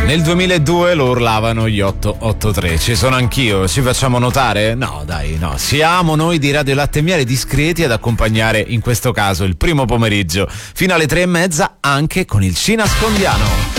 Nel 2002 lo urlavano gli 883. Ci sono anch'io, ci facciamo notare? No, dai, no. Siamo noi di Radio Latte e Miele discreti ad accompagnare in questo caso il primo pomeriggio fino alle 3:30 anche con il Ci nascondiamo.